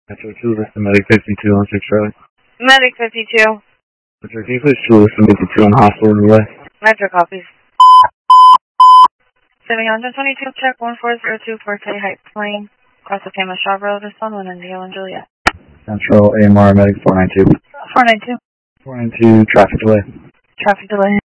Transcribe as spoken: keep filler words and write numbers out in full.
Metro two, list the Medic fifty-two on six Charlie. Medic fifty-two. Metro, can you please two, list the fifty-two on hospital in the west? Metro copies. seven one twenty-two, check one four zero two, Forte Heights Lane. Across the famous Shaw Road, or someone in Indio and Juliet. Central, A M R, Medic four nine two. four nine two. four nine two, traffic delay. Traffic delay.